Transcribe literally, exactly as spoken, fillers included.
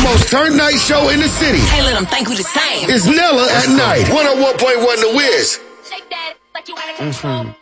most turned night show in the city. Can't let them think we the same. It's Nella at night. one oh one point one The Wiz. Shake that like you wanna control.